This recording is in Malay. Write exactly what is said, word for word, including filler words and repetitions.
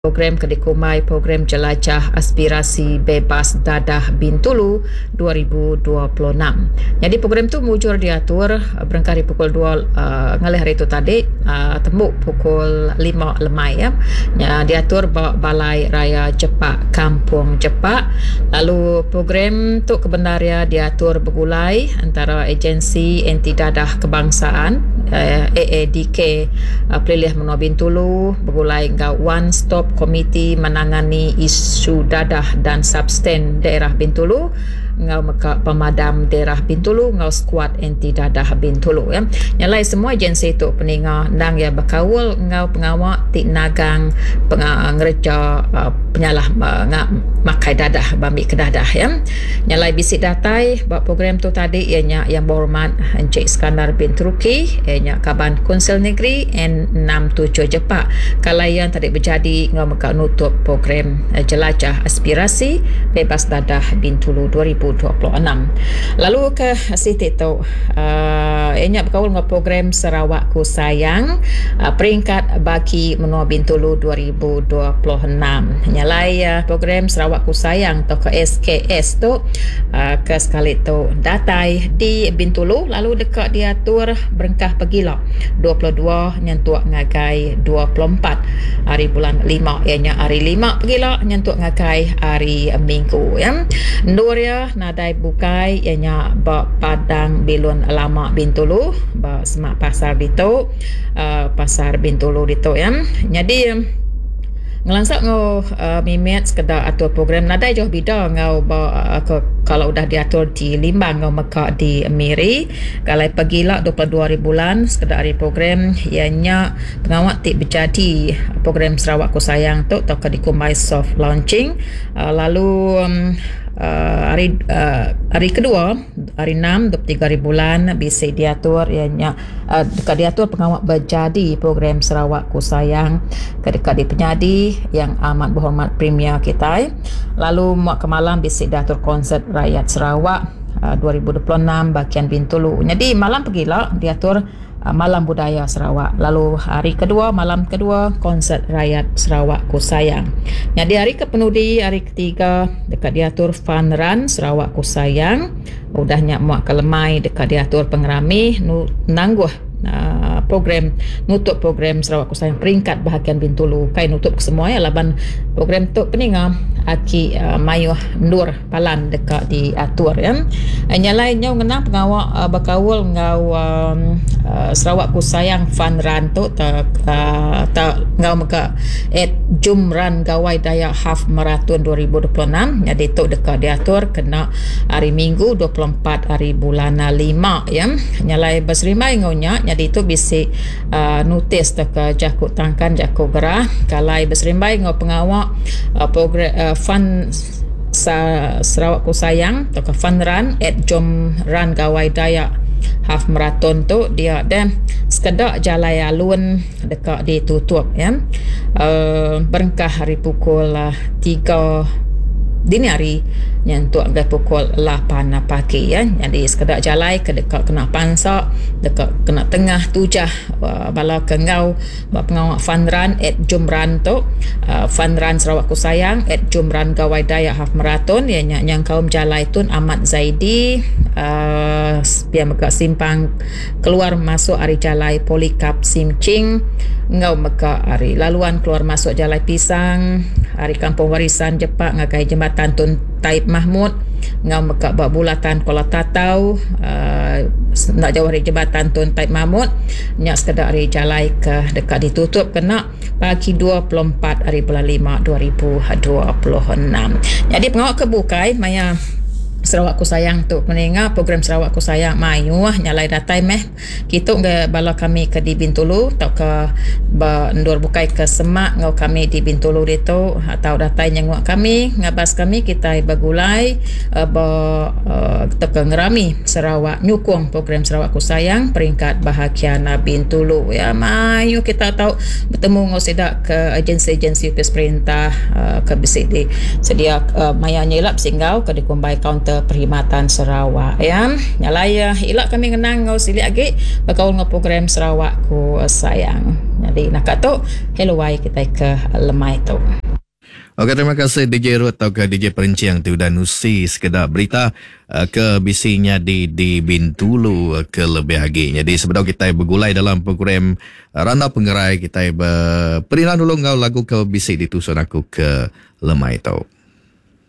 Program Kedekumai Program Jelajah Aspirasi Bebas Dadah Bintulu dua ribu dua puluh enam. Jadi program tu mujur diatur berengkari pukul dua uh, ngalih hari tu tadi uh, tembuk pukul lima lemai ya. Ya diatur bawa Balai Raya Jepak Kampung Jepak. Lalu program tu kebenaria diatur bergulai antara agensi anti dadah kebangsaan uh, A A D K uh, Pelilih Menua Bintulu bergulai ngau One Stop Komiti Menangani Isu Dadah dan Substan Daerah Bintulu, ngau meka pemadam daerah Bintulu, ngau skuad anti dadah Bintulu ya. Nyalai semua agensi tu peninga nang ya bakawul ngau pengawak tik nagang pengereja uh, penyalah uh, ngak makai dadah bambi kedadah ya. Nyalai bisik datai buat program tu tadi ianya yang berhormat Encik Iskandar bin Turki, ianya Kaban Konsel Negeri N enam tujuh Jepak. Kalayan tadi berjadi ngau meka nutup program uh, Jelajah Aspirasi Bebas Dadah Bintulu dua ribu dua puluh enam. Lalu ke Siti tu uh, ianya berkawal dengan program Sarawakku Sayang uh, peringkat bagi Menua Bintulu dua ribu dua puluh enam. Nyalai uh, program Sarawakku Sayang atau ke S K S tu uh, ke sekali tu datai di Bintulu, lalu dekat diatur berengkah pegila dua puluh dua nyentuak ngagai dua puluh empat hari bulan lima, ianya hari lima pegila nyentuak ngagai hari Minggu ya. Ndoria nadai bukai ianya ba Padang Bilun Lama Bintulu, ba Semak Pasar Dito, uh, Pasar Bintulu Dito ya. Jadi ngelansak ngau uh, mimet sekedar atur program nadai jauh bida ngau ba uh, ke, kalau udah diatur di Limbang ngau meka di Miri. Kalau pagilah dua puluh dua hari bulan sekedar hari program ianya pengawak tik berjadi program Sarawakku Sayang tu atau Kedekumai soft launching. Uh, lalu um, Uh, hari uh, hari kedua hari enam dua puluh tiga hari bulan bisa diatur ianya uh, dekat diatur pengawak berjadi program Sarawakku Sayang kedekat di penyadi yang amat berhormat premier kita. Lalu muak ke malam bisa diatur konsert Rakyat Sarawak uh, dua ribu dua puluh enam bagian Bintulu. Jadi malam pergilah diatur uh, Malam Budaya Sarawak. Lalu hari kedua malam kedua konsert Rakyat Sarawakku Sayang. Jadi hari kepenudi hari ketiga dekat diatur Fun Run Sarawakku Sayang. Udahnya muak ke lemai dekat diatur pengerami nu, nangguh uh, program nutup program Sarawakku Sayang peringkat bahagian Bintulu. Kai nutup semua ya laban program tu peninga aki uh, mayuh Nur Palan dekat diatur ya. Nya lainnya ngenang pengawak uh, bakawul ngau um, uh, Sarawakku Sayang Fun Run tu ta uh, ta ngau meka at Jumran Gawai Daya Half Marathon dua ribu dua puluh enam. Jadi tu dekat diatur kena hari Minggu dua puluh empat hari bulan lima ya. Nyalai basrimai ngaunya jadi itu bisa uh, notis dekat jakut tangkan jakut gerah kalai basrimai ngau pengawak uh, program uh, fun sa Sarawakku Sayang atau Fun Run at Jumran Gawai Daya Half Marathon tu dia dan sekedar jalan alun dekat ditutup ya. Uh, berengkah hari pukul uh, tiga dini hari nyentuak ke pukul lapan pagi ya. Jadi sekedar jalan ke dekat kena pansak dekat kena tengah tujah uh, bala ke ngau buat pengawak Fun Run at Jumran tu uh, Fun Run Sarawakku Sayang at Jumran Gawai Daya Half Marathon ya yang kaum jalan itu Ahmad Zaidi uh, biar meka simpang keluar masuk hari jalan Polikap Simcing ngau meka hari laluan keluar masuk jalan Pisang hari Kampung Warisan Jepak ngagai Jembatan Tun Taib Mahmud ngau meka bak bulatan Kuala Tatau uh, nak jauh dari Jembatan Tun Taib Mahmud nyak sekedar hari jalan ke dekat ditutup kena pagi dua puluh empat hari bulan lima dua ribu dua puluh enam. Jadi pengawak kebukai maya Sarawakku Sayang tu meninga program Sarawakku Sayang mayu nyalai datai meh kita ke bala kami ke di Bintulu atau ke ndur bukai ke Semak ngau kami di Bintulu itu atau datai nyengwak kami ngabas kami kita bagulai uh, ba uh, teka ngerami Sarawak nyukung program Sarawakku Sayang peringkat bahagian Bintulu ya. Mayu kita tahu bertemu ngau sedak ke agensi-agensi perintah uh, ke besi di sedia uh, maya nyelap singgau ke dikumbai kaunter Perkhidmatan Sarawak ya. Nyalaya ilak kami ngenang ngau silik agi bakal ngau program Sarawakku Sayang. Jadi nak tu hello wai kita ke lemai tu. Okey, terima kasih D J Ruth atau ke D J Perinciang tu dan usi sekedar berita uh, ke bisinya di di Bintulu uh, ke lebih lagi. Jadi sebelum kita bergulai dalam program uh, Randa Pengerai, kita berperinan dulu ngau lagu ke bisi ditusun aku ke lemai tau.